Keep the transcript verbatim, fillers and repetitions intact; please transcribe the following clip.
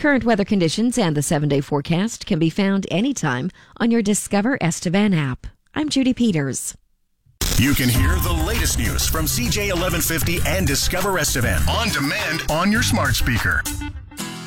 Current weather conditions and the seven-day forecast can be found anytime on your Discover Estevan app. I'm Judy Peters. You can hear the latest news from C J eleven fifty and Discover Estevan on demand on your smart speaker.